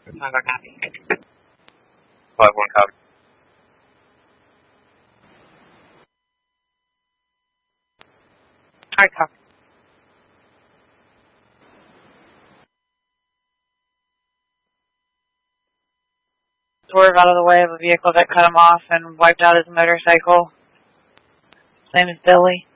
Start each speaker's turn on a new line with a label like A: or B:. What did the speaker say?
A: Tango copy.
B: 5-1 copy.
A: Hard copy. Swerve out of the way of a vehicle that cut him off and wiped out his motorcycle. Same as Billy.